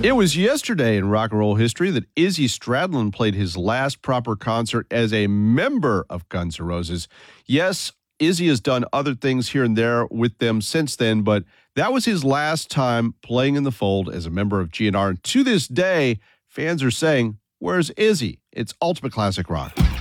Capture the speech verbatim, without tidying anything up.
It was yesterday in rock and roll history that Izzy Stradlin played his last proper concert as a member of Guns N' Roses. Yes, Izzy has done other things here and there with them since then, but that was his last time playing in the fold as a member of G N R. And to this day, fans are saying, "Where's Izzy?" It's Ultimate Classic Rock.